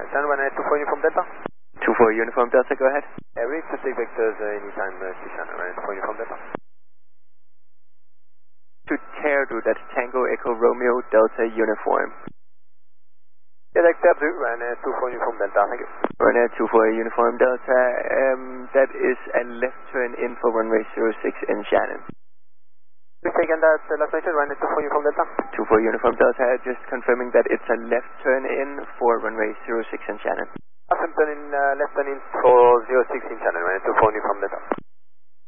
Shannon, runway 24 Uniform Delta. 24 Uniform Delta, go ahead. Read to take vectors anytime to Shannon, runway 24 Uniform Delta. To Terdu, that's Tango Echo Romeo Delta Uniform. Yeah, that's Terdu, runway 24 Uniform Delta, thank you. Runway 24 Uniform Delta, that is a left turn in for runway 06 in Shannon. Please taken that last mention, runway 24 Uniform Delta. 24 Uniform Delta, just confirming that it's a left turn in for runway 06 in Shannon. Awesome, left turn in for 06 in Shannon, runway 24 Uniform Delta.